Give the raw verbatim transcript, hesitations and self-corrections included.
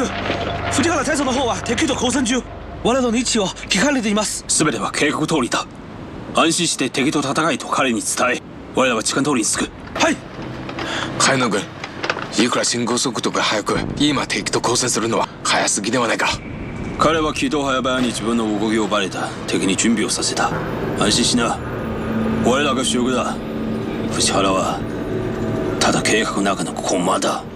ク、藤原大佐の方は敵と交戦中。我らの位置を聞かれています。 全ては計画通りだ。安心して敵と戦いと彼に伝え、我らは時間通りに着く。 はい。 海野君、いくら進行速度が速く今敵と交戦するのは早すぎではないか。 彼は軌道早々に自分の動きをバレた。敵に準備をさせた。安心しな。我らが主力だ。藤原はただ計画の中の駒だ。